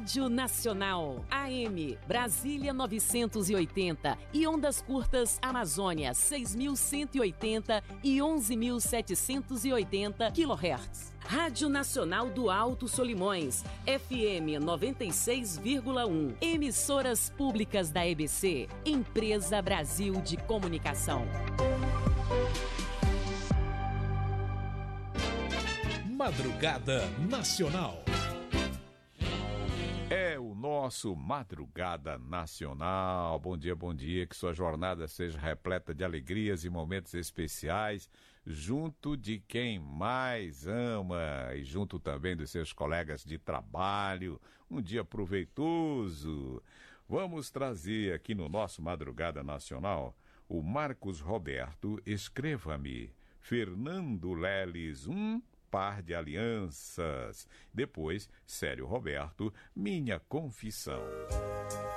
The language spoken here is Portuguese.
Rádio Nacional, AM, Brasília 980 e ondas curtas Amazônia 6.180 e 11.780 kHz. Rádio Nacional do Alto Solimões, FM 96,1. Emissoras públicas da EBC, Empresa Brasil de Comunicação. Madrugada Nacional. É o nosso Madrugada Nacional. Bom dia, que sua jornada seja repleta de alegrias e momentos especiais, junto de quem mais ama e junto também dos seus colegas de trabalho. Um dia proveitoso. Vamos trazer aqui no nosso Madrugada Nacional o Marcos Roberto, Escreva-me, Fernando Leles, Par de Alianças. Depois, Célio Roberto, Minha Confissão.